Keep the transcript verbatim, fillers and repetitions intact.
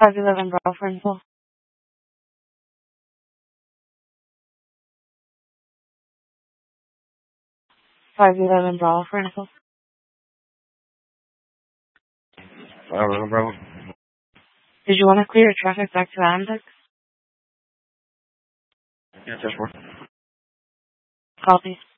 five eleven Bravo for info. five eleven Bravo for info. five eleven Bravo. Did you want to clear traffic back to Amdex? Yeah, that's four. Copy.